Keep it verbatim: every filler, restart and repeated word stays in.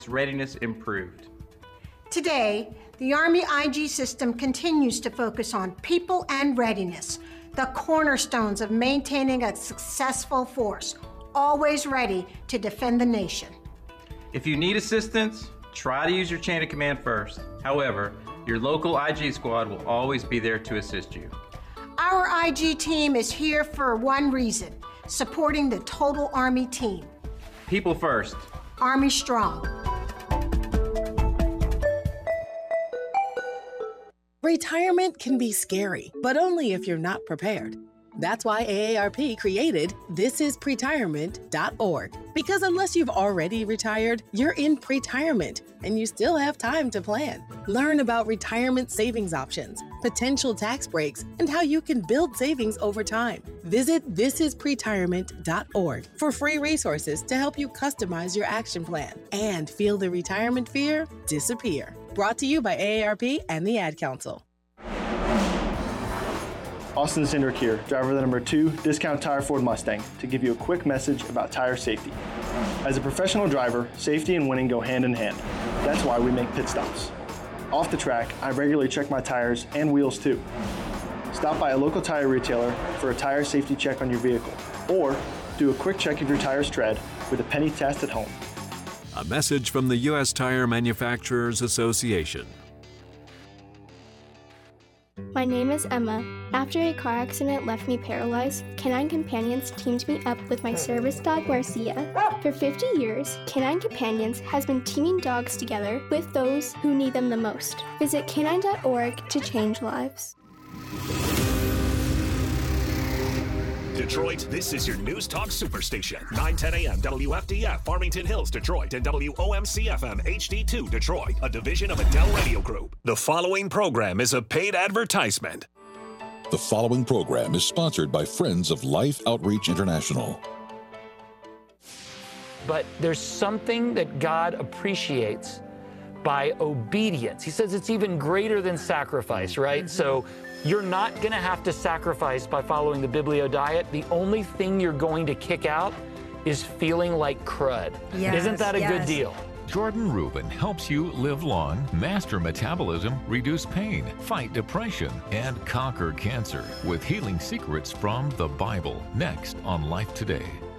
readiness improved. Today, the Army I G system continues to focus on people and readiness, the cornerstones of maintaining a successful force, always ready to defend the nation. If you need assistance, try to use your chain of command first. However, your local I G squad will always be there to assist you. Our I G team is here for one reason, supporting the total Army team. People first. Army strong. Retirement can be scary, but only if you're not prepared. That's why A A R P created this is pretirement dot org. Because unless you've already retired, you're in pretirement and you still have time to plan. Learn about retirement savings options, potential tax breaks, and how you can build savings over time. Visit this is pretirement dot org for free resources to help you customize your action plan and feel the retirement fear disappear. Brought to you by A A R P and the Ad Council. Austin Cindric here, driver of the number two Discount Tire Ford Mustang, to give you a quick message about tire safety. As a professional driver, safety and winning go hand in hand. That's why we make pit stops. Off the track, I regularly check my tires and wheels too. Stop by a local tire retailer for a tire safety check on your vehicle, or do a quick check of your tire's tread with a penny test at home. A message from the U S Tire Manufacturers Association. My name is Emma. After a car accident left me paralyzed, Canine Companions teamed me up with my service dog, Marcia. For fifty years, Canine Companions has been teaming dogs together with those who need them the most. Visit canine dot org to change lives. Detroit, this is your News Talk Superstation. nine ten a.m. W F D F, Farmington Hills, Detroit, and W O M C F M H D two, Detroit, a division of Adele Radio Group. The following program is a paid advertisement. The following program is sponsored by Friends of Life Outreach International. But there's something that God appreciates by obedience. He says it's even greater than sacrifice, right? Mm-hmm. So you're not going to have to sacrifice by following the Biblio diet. The only thing you're going to kick out is feeling like crud. Yes, Isn't that a yes. good deal? Jordan Rubin helps you live long, master metabolism, reduce pain, fight depression, and conquer cancer with healing secrets from the Bible. Next on Life Today.